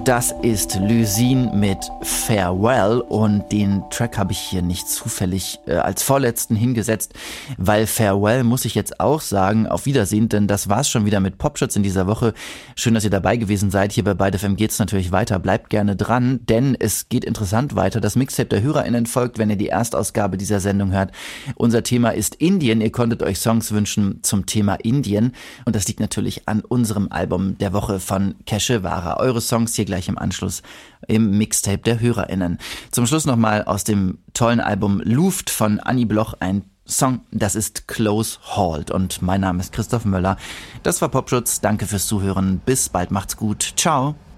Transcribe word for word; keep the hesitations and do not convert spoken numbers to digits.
Das ist Lüsin mit Farewell und den Track habe ich hier nicht zufällig äh, als vorletzten hingesetzt, weil Farewell muss ich jetzt auch sagen, auf Wiedersehen, denn das war's schon wieder mit Popschutz in dieser Woche. Schön, dass ihr dabei gewesen seid. Hier bei Byte F M geht's natürlich weiter. Bleibt gerne dran, denn es geht interessant weiter. Das Mixtape der HörerInnen folgt, wenn ihr die Erstausgabe dieser Sendung hört. Unser Thema ist Indien. Ihr konntet euch Songs wünschen zum Thema Indien und das liegt natürlich an unserem Album der Woche von Keshwara. Eure Songs hier gleich im Anschluss im Mixtape der HörerInnen. Zum Schluss nochmal aus dem tollen Album Luft von Annie Bloch ein Song, das ist Close Halt und mein Name ist Christoph Möller. Das war Popschutz, danke fürs Zuhören, bis bald, macht's gut, ciao.